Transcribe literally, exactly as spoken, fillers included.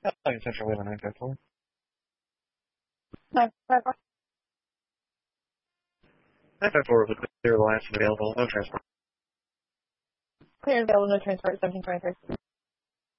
Oh, Central Wayland nine five four. nine five four. nine five four with clear lines available, no transport. Clear available, no transport, seventeen twenty-three.